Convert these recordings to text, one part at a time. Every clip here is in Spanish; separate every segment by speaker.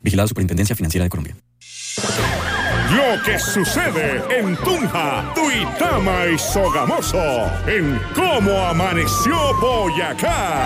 Speaker 1: Vigilado Superintendencia Financiera de Colombia.
Speaker 2: Lo que sucede en Tunja, Duitama y Sogamoso, en Cómo Amaneció Boyacá.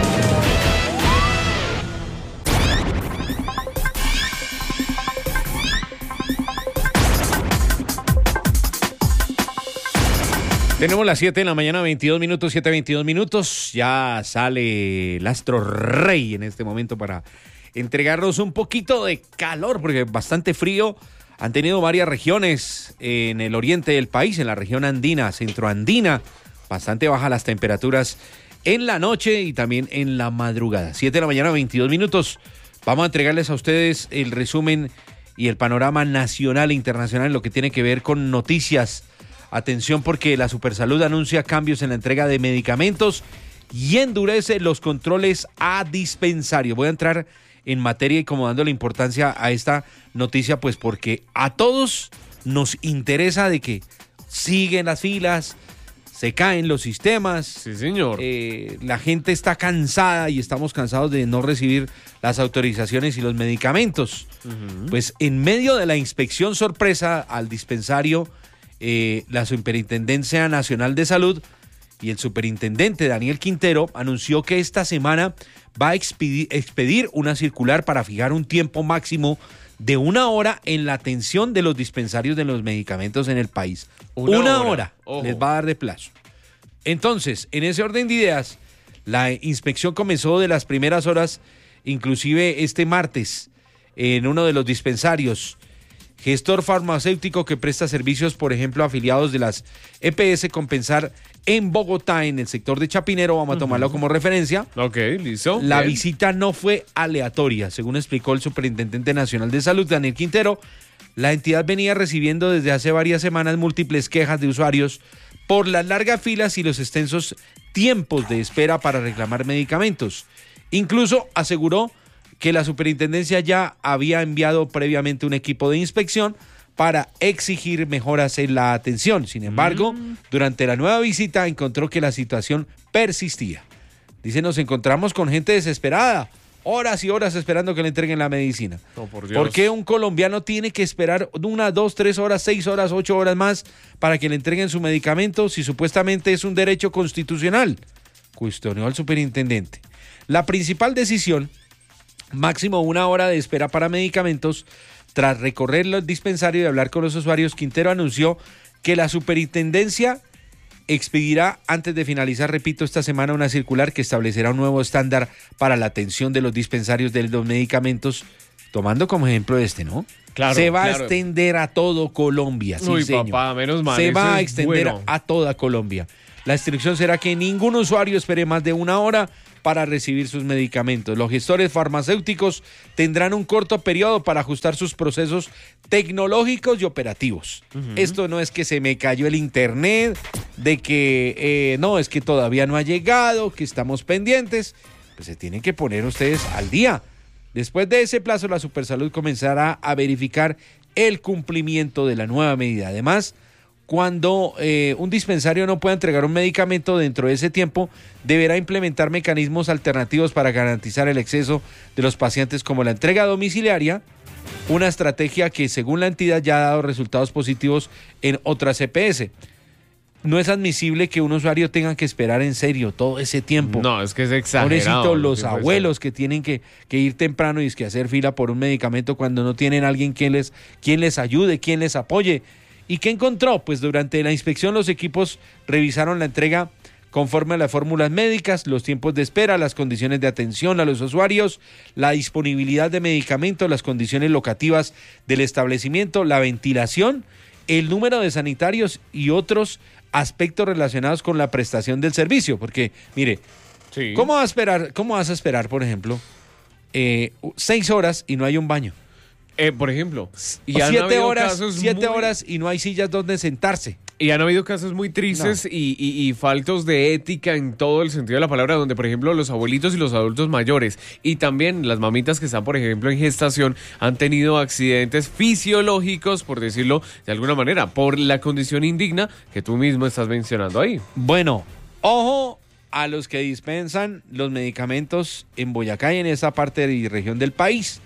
Speaker 3: Tenemos las 7 de la mañana, 22 minutos, 7:22 minutos. Ya sale el astro rey en este momento para entregarnos un poquito de calor, porque bastante frío han tenido varias regiones en el oriente del país, en la región andina, centroandina. Bastante bajas las temperaturas en la noche y también en la madrugada. 7 de la mañana, 22 minutos. Vamos a entregarles a ustedes el resumen y el panorama nacional e internacional en lo que tiene que ver con noticias. Atención, porque la Supersalud anuncia cambios en la entrega de medicamentos y endurece los controles a dispensario. Voy a entrar en materia y como dando la importancia a esta noticia, pues porque a todos nos interesa de que siguen las filas, se caen los sistemas.
Speaker 4: Sí, señor.
Speaker 3: La gente está cansada y estamos cansados de no recibir las autorizaciones y los medicamentos. Pues en medio de la inspección sorpresa al dispensario, la Superintendencia Nacional de Salud y el superintendente Daniel Quintero anunció que esta semana va a expedir una circular para fijar un tiempo máximo de 1 hora en la atención de los dispensarios de los medicamentos en el país. Una hora les va a dar de plazo. Entonces, en ese orden de ideas, la inspección comenzó de las primeras horas, inclusive este martes, en uno de los dispensarios. Gestor farmacéutico que presta servicios, por ejemplo, afiliados de las EPS Compensar en Bogotá, en el sector de Chapinero, vamos a tomarlo como referencia.
Speaker 4: Ok, listo.
Speaker 3: La
Speaker 4: Bien.
Speaker 3: visita no fue aleatoria, según explicó el Superintendente Nacional de Salud, Daniel Quintero. La entidad venía recibiendo desde hace varias semanas múltiples quejas de usuarios por las largas filas y los extensos tiempos de espera para reclamar medicamentos. Incluso aseguró que la superintendencia ya había enviado previamente un equipo de inspección para exigir mejoras en la atención. Sin embargo, durante la nueva visita encontró que la situación persistía. Dice, nos encontramos con gente desesperada, horas y horas esperando que le entreguen la medicina.
Speaker 4: Oh, por Dios.
Speaker 3: ¿Por qué un colombiano tiene que esperar 1, 2, 3 horas, 6 horas, 8 horas más para que le entreguen su medicamento si supuestamente es un derecho constitucional? Cuestionó al superintendente. La principal decisión, máximo 1 hora de espera para medicamentos. Tras recorrer los dispensarios y hablar con los usuarios, Quintero anunció que la superintendencia expedirá antes de finalizar, repito, esta semana una circular que establecerá un nuevo estándar para la atención de los dispensarios de los medicamentos, tomando como ejemplo ¿no?
Speaker 4: Claro,
Speaker 3: se va a
Speaker 4: claro.
Speaker 3: extender a todo Colombia. Sí,
Speaker 4: Uy,
Speaker 3: señor.
Speaker 4: papá, menos mal.
Speaker 3: Se
Speaker 4: eso
Speaker 3: va a
Speaker 4: es
Speaker 3: extender
Speaker 4: bueno.
Speaker 3: a toda Colombia. La instrucción será que ningún usuario espere más de 1 hora para recibir sus medicamentos. Los gestores farmacéuticos tendrán un corto periodo para ajustar sus procesos tecnológicos y operativos. Esto no es que se me cayó el internet, de que no, es que todavía no ha llegado, que estamos pendientes. Pues se tienen que poner ustedes al día. Después de ese plazo, la Supersalud comenzará a verificar el cumplimiento de la nueva medida. Además, cuando un dispensario no pueda entregar un medicamento dentro de ese tiempo, deberá implementar mecanismos alternativos para garantizar el acceso de los pacientes, como la entrega domiciliaria, una estrategia que según la entidad ya ha dado resultados positivos en otras EPS. No es admisible que un usuario tenga que esperar en serio todo ese tiempo.
Speaker 4: No, es que es exagerado.
Speaker 3: Pobrecito,
Speaker 4: lo
Speaker 3: los
Speaker 4: que puede
Speaker 3: abuelos que tienen que ir temprano y es que hacer fila por un medicamento cuando no tienen alguien quien les ayude, quien les apoye. ¿Y qué encontró? Pues durante la inspección los equipos revisaron la entrega conforme a las fórmulas médicas, los tiempos de espera, las condiciones de atención a los usuarios, la disponibilidad de medicamentos, las condiciones locativas del establecimiento, la ventilación, el número de sanitarios y otros aspectos relacionados con la prestación del servicio. Porque, mire,
Speaker 4: Sí.
Speaker 3: ¿cómo vas a esperar, por ejemplo, 6 horas y no hay un baño?
Speaker 4: Por ejemplo,
Speaker 3: O 7 horas,
Speaker 4: casos
Speaker 3: 7
Speaker 4: muy-
Speaker 3: horas y no hay sillas donde sentarse.
Speaker 4: Y han habido casos muy tristes y faltos de ética en todo el sentido de la palabra, donde, por ejemplo, los abuelitos y los adultos mayores y también las mamitas que están, por ejemplo, en gestación, han tenido accidentes fisiológicos, por decirlo de alguna manera, por la condición indigna que tú mismo estás mencionando ahí.
Speaker 3: Bueno, ojo a los que dispensan los medicamentos en Boyacá y en esa parte y región del país.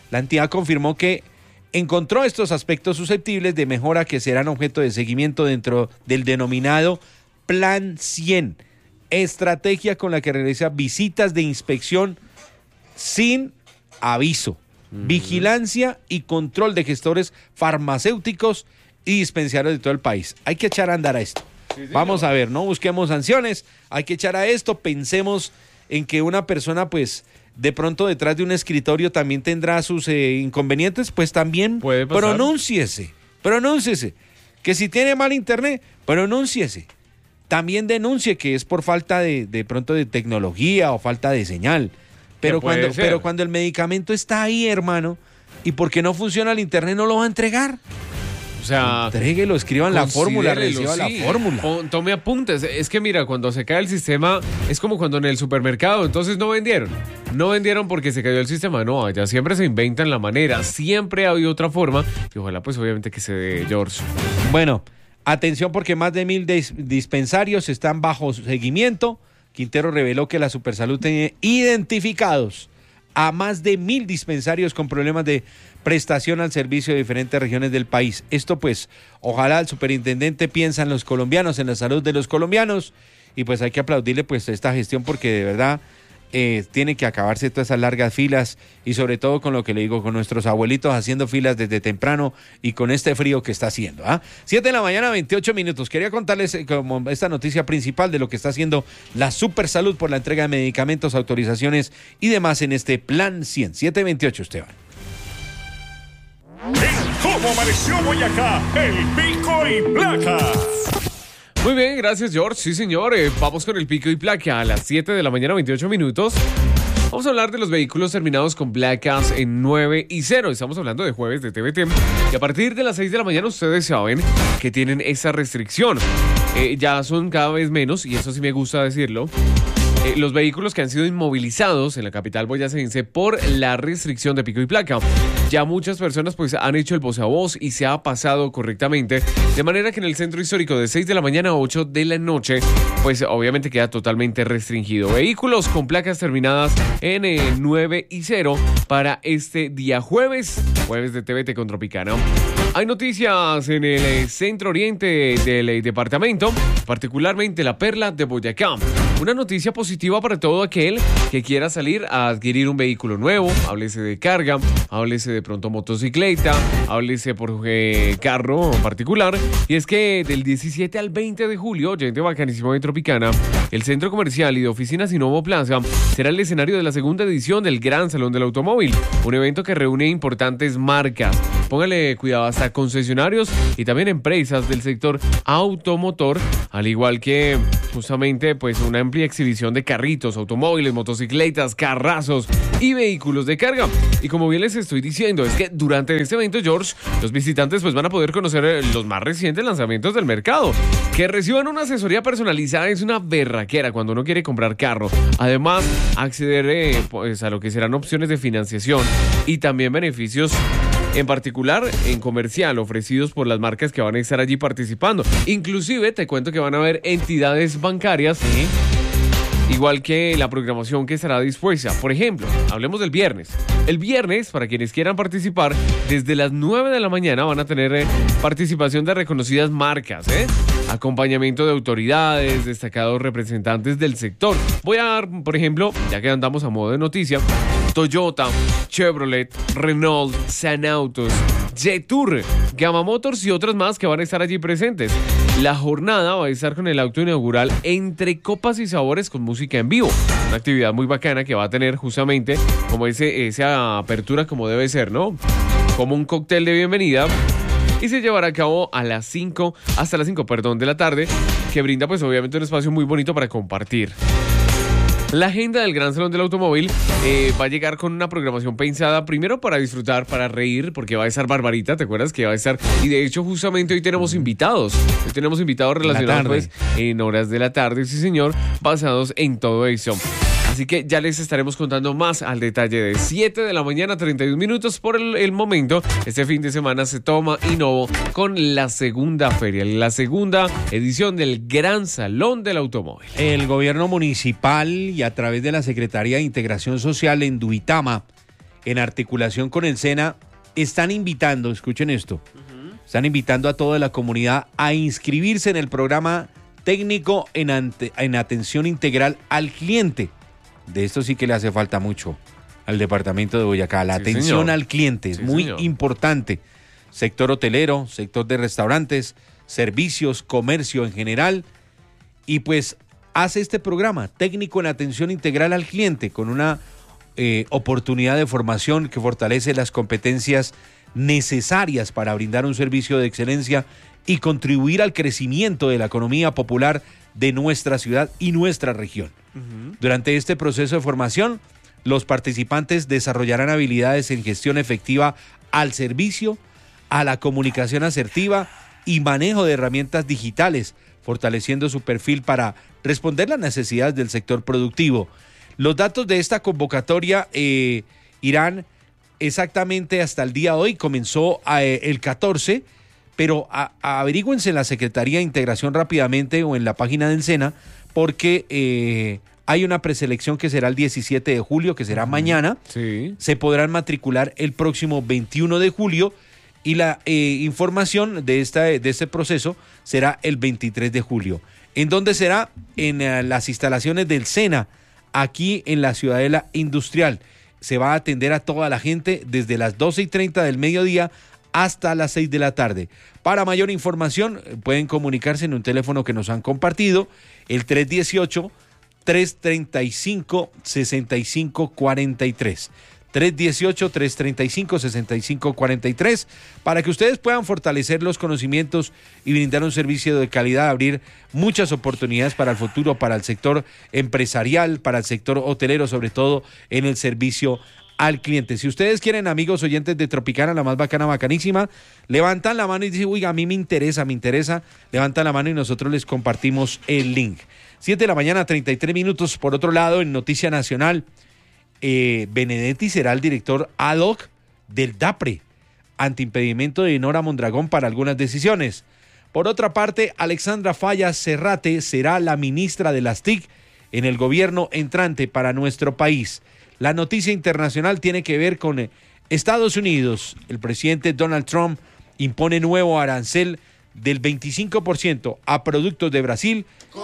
Speaker 3: La entidad confirmó que encontró estos aspectos susceptibles de mejora que serán objeto de seguimiento dentro del denominado Plan 100, estrategia con la que realiza visitas de inspección sin aviso, vigilancia y control de gestores farmacéuticos y dispensarios de todo el país. Hay que echar a andar a esto. Sí, vamos a ver, no busquemos sanciones, hay que echar a esto, pensemos en que una persona pues de pronto detrás de un escritorio también tendrá sus inconvenientes, pues también pronúnciese, que si tiene mal internet, pronúnciese, también denuncie que es por falta de pronto de tecnología o falta de señal, pero cuando el medicamento está ahí, hermano, y porque no funciona el internet no lo va a entregar.
Speaker 4: O sea,
Speaker 3: entréguelo, escriban la fórmula, reciba la fórmula.
Speaker 4: Tome apuntes. Es que mira, cuando se cae el sistema, es como cuando en el supermercado, entonces no vendieron. No vendieron porque se cayó el sistema. No, allá siempre se inventan la manera. Siempre hay otra forma. Y ojalá, pues obviamente que se dé, George.
Speaker 3: Bueno, atención porque más de 1,000 dispensarios están bajo seguimiento. Quintero reveló que la Supersalud tiene identificados a más de 1,000 dispensarios con problemas de prestación al servicio de diferentes regiones del país. Esto pues, ojalá el superintendente piensa en los colombianos, en la salud de los colombianos, y pues hay que aplaudirle pues esta gestión porque de verdad tiene que acabarse todas esas largas filas y sobre todo con lo que le digo, con nuestros abuelitos haciendo filas desde temprano y con este frío que está haciendo. 7:28 a.m. Quería contarles como esta noticia principal de lo que está haciendo la Supersalud por la entrega de medicamentos, autorizaciones y demás en este Plan 100. 7:28, Esteban.
Speaker 2: ¿Cómo amaneció Boyacá? El pico y placa.
Speaker 4: Muy bien, gracias, George. Sí, señor. Vamos con el pico y placa a las 7:28 a.m. Vamos a hablar de los vehículos terminados con placas en 9 y 0. Estamos hablando de jueves de TVT. Y a partir de las 6 de la mañana ustedes saben que tienen esa restricción. Ya son cada vez menos, y eso sí me gusta decirlo, los vehículos que han sido inmovilizados en la capital boyacense por la restricción de pico y placa. Ya muchas personas pues han hecho el voz a voz y se ha pasado correctamente, de manera que en el centro histórico de 6 de la mañana a 8 de la noche pues obviamente queda totalmente restringido. Vehículos con placas terminadas en 9 y 0 para este día jueves de TVT con Tropicana. Hay noticias en el centro oriente del departamento, particularmente la Perla de Boyacá. Una noticia positiva para todo aquel que quiera salir a adquirir un vehículo nuevo, háblese de carga, háblese de pronto motocicleta, háblese por carro en particular. Y es que del 17 al 20 de julio, oyente bacanísimo de Tropicana, el centro comercial y de oficinas Innovo Plaza será el escenario de la segunda edición del Gran Salón del Automóvil, un evento que reúne importantes marcas. Póngale cuidado, hasta concesionarios y también empresas del sector automotor, al igual que justamente pues una amplia exhibición de carritos, automóviles, motocicletas, carrazos y vehículos de carga. Y como bien les estoy diciendo, es que durante este evento, George, los visitantes pues van a poder conocer los más recientes lanzamientos del mercado. Que reciban una asesoría personalizada es una berraquera cuando uno quiere comprar carro. Además, acceder pues a lo que serán opciones de financiación y también beneficios en particular en comercial ofrecidos por las marcas que van a estar allí participando. Inclusive te cuento que van a haber entidades bancarias, igual que la programación que estará dispuesta. Por ejemplo, hablemos del viernes. El viernes, para quienes quieran participar, desde las 9 de la mañana van a tener participación de reconocidas marcas, acompañamiento de autoridades, destacados representantes del sector. Voy a dar, por ejemplo, ya que andamos a modo de noticia, Toyota, Chevrolet, Renault, San Autos, Jetour, Gamma Motors y otras más que van a estar allí presentes. La jornada va a estar con el auto inaugural Entre Copas y Sabores con música en vivo. Una actividad muy bacana que va a tener justamente como esa apertura como debe ser, ¿no? Como un cóctel de bienvenida. Y se llevará a cabo hasta las 5 de la tarde, que brinda pues obviamente un espacio muy bonito para compartir. La agenda del Gran Salón del Automóvil va a llegar con una programación pensada primero para disfrutar, para reír, porque va a estar Barbarita, ¿te acuerdas? Que va a estar, y de hecho justamente hoy tenemos invitados. Hoy tenemos invitados relacionados pues en horas de la tarde, sí señor, basados en todo eso. Así que ya les estaremos contando más al detalle de 7 de la mañana, 31 minutos por el momento. Este fin de semana se toma Innovo con la segunda feria, la segunda edición del Gran Salón del Automóvil.
Speaker 3: El gobierno municipal y a través de la Secretaría de Integración Social en Duitama en articulación con el SENA, están invitando, escuchen esto, están invitando a toda la comunidad a inscribirse en el programa técnico en atención integral al cliente. De esto sí que le hace falta mucho al departamento de Boyacá. La atención al cliente es muy importante. Sector hotelero, sector de restaurantes, servicios, comercio en general. Y pues hace este programa técnico en atención integral al cliente con una oportunidad de formación que fortalece las competencias necesarias para brindar un servicio de excelencia y contribuir al crecimiento de la economía popular de nuestra ciudad y nuestra región. Durante este proceso de formación, los participantes desarrollarán habilidades en gestión efectiva al servicio, a la comunicación asertiva y manejo de herramientas digitales, fortaleciendo su perfil para responder las necesidades del sector productivo. Los datos de esta convocatoria irán exactamente hasta el día de hoy. Comenzó el 14, pero averígüense en la Secretaría de Integración rápidamente o en la página del SENA, porque hay una preselección que será el 17 de julio, que será mañana.
Speaker 4: Sí.
Speaker 3: Se podrán matricular el próximo 21 de julio y la información de este proceso será el 23 de julio. ¿En dónde será? En las instalaciones del SENA, aquí en la Ciudadela Industrial. Se va a atender a toda la gente desde las 12:30 del mediodía hasta las 6 de la tarde. Para mayor información pueden comunicarse en un teléfono que nos han compartido, el 318-335-6543. 318-335-6543, para que ustedes puedan fortalecer los conocimientos y brindar un servicio de calidad, abrir muchas oportunidades para el futuro, para el sector empresarial, para el sector hotelero, sobre todo en el servicio al cliente. Si ustedes quieren, amigos oyentes de Tropicana, la más bacana, bacanísima, levantan la mano y dicen, uy, a mí me interesa, levantan la mano y nosotros les compartimos el link. 7 de la mañana, 33 minutos. Por otro lado, en Noticia Nacional, Benedetti será el director ad hoc del DAPRE, ante impedimento de Nora Mondragón para algunas decisiones. Por otra parte, Alexandra Falla Serrate será la ministra de las TIC en el gobierno entrante para nuestro país. La noticia internacional tiene que ver con Estados Unidos. El presidente Donald Trump impone nuevo arancel del 25% a productos de Brasil,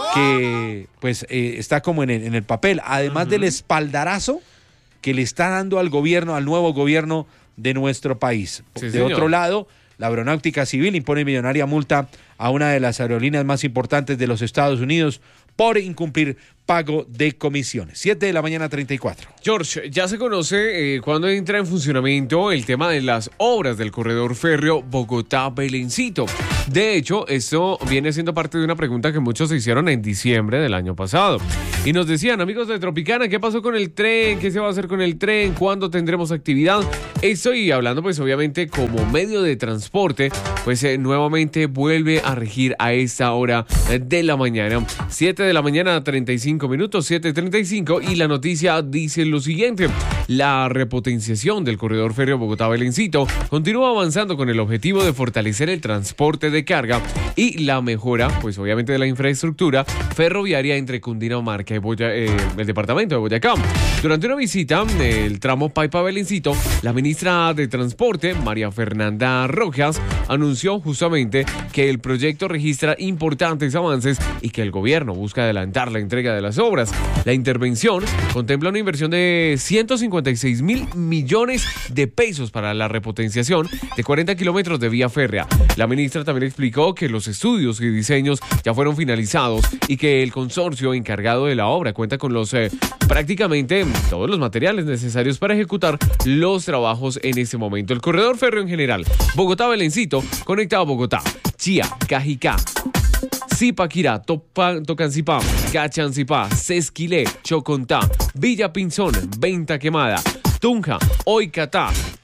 Speaker 3: que pues está como en el papel, además del espaldarazo que le está dando al nuevo gobierno de nuestro país. De otro lado, la Aeronáutica Civil impone millonaria multa a una de las aerolíneas más importantes de los Estados Unidos por incumplir pago de comisiones. 7 de la mañana, 34.
Speaker 4: George, ya se conoce cuándo entra en funcionamiento el tema de las obras del corredor férreo Bogotá-Belencito. De hecho, esto viene siendo parte de una pregunta que muchos se hicieron en diciembre del año pasado. Y nos decían, amigos de Tropicana, ¿qué pasó con el tren? ¿Qué se va a hacer con el tren? ¿Cuándo tendremos actividad? Estoy hablando, pues, obviamente, como medio de transporte, pues, nuevamente vuelve a regir a esta hora de la mañana. 7 de la mañana, 35 minutos, 7:35, y la noticia dice lo siguiente: la repotenciación del corredor férreo Bogotá-Belencito continúa avanzando con el objetivo de fortalecer el transporte de carga y la mejora, pues obviamente, de la infraestructura ferroviaria entre Cundinamarca y el departamento de Boyacá. Durante una visita el tramo Paipa-Belencito, la ministra de Transporte, María Fernanda Rojas, anunció justamente que el proyecto registra importantes avances y que el gobierno busca adelantar la entrega de las obras. La intervención contempla una inversión de 156.000 millones de pesos para la repotenciación de 40 kilómetros de vía férrea. La ministra también explicó que los estudios y diseños ya fueron finalizados y que el consorcio encargado de la obra cuenta con prácticamente todos los materiales necesarios para ejecutar los trabajos en este momento. El corredor férreo en general, Bogotá-Belencito, conecta a Bogotá, Chía, Cajicá, Zipaquirá, Tocancipá, Cachancipá, Sesquilé, Chocontá, Villa Pinzón, Venta Quemada, Tunja, Oicatá,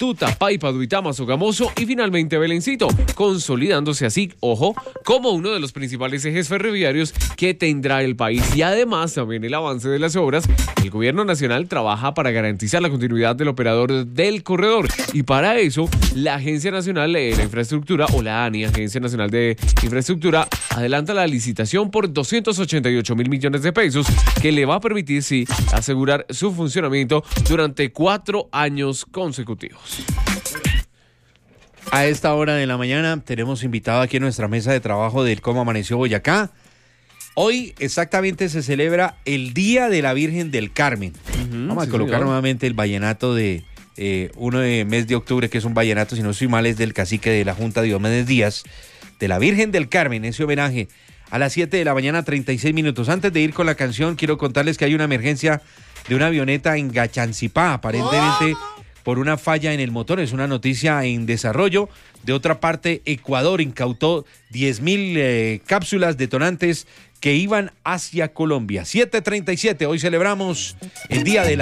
Speaker 4: Tuta, Paipa, Duitama, Sogamoso y finalmente Belencito, consolidándose así, ojo, como uno de los principales ejes ferroviarios que tendrá el país. Y además también el avance de las obras. El gobierno nacional trabaja para garantizar la continuidad del operador del corredor y para eso la Agencia Nacional de la Infraestructura o la ANI, Agencia Nacional de Infraestructura, adelanta la licitación por 288 mil millones de pesos que le va a permitir, sí, asegurar su funcionamiento durante 4 años consecutivos.
Speaker 3: A esta hora de la mañana tenemos invitado aquí en nuestra mesa de trabajo del Cómo Amaneció Boyacá. Hoy exactamente se celebra el Día de la Virgen del Carmen. Vamos a colocar nuevamente el vallenato de 1 de mes de octubre, que es un vallenato, si no estoy mal, es del cacique de la Junta Diomedes Díaz, de la Virgen del Carmen, ese homenaje a las 7 de la mañana, 36 minutos. Antes de ir con la canción, quiero contarles que hay una emergencia de una avioneta en Gachancipá, aparentemente por una falla en el motor. Es una noticia en desarrollo. De otra parte, Ecuador incautó 10.000 cápsulas detonantes que iban hacia Colombia. 7:37, hoy celebramos el Día de la